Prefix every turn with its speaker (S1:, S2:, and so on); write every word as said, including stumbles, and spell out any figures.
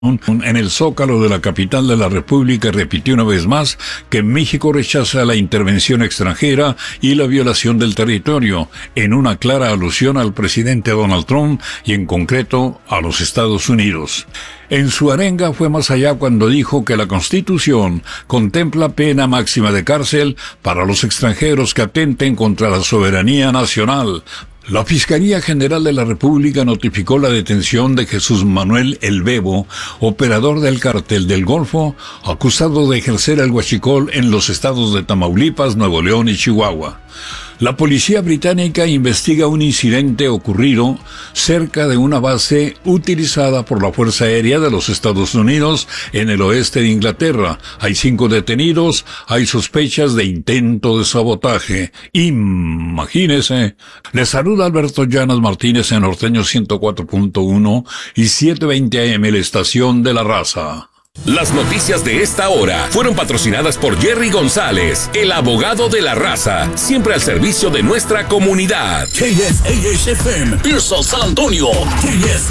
S1: en el Zócalo de la capital de la República repitió una vez más que México rechaza la intervención extranjera y la violación del territorio, en una clara alusión al presidente Donald Trump y en concreto a los Estados Unidos. En su arenga fue más allá cuando dijo que la Constitución contempla pena máxima de cárcel para los extranjeros que atenten contra la soberanía nacional. La Fiscalía General de la República notificó la detención de Jesús Manuel El Bebo, operador del Cártel del Golfo, acusado de ejercer el huachicol en los estados de Tamaulipas, Nuevo León y Chihuahua. La policía británica investiga un incidente ocurrido cerca de una base utilizada por la Fuerza Aérea de los Estados Unidos en el oeste de Inglaterra. Hay cinco detenidos, hay sospechas de intento de sabotaje. Imagínese. Les saluda Alberto Llanas Martínez en Norteño ciento cuatro punto uno y setecientos veinte A M, la estación de la raza.
S2: Las noticias de esta hora fueron patrocinadas por Jerry González, el abogado de la raza, siempre al servicio de nuestra comunidad.
S3: K S A H F M, Pearsall, San Antonio. K S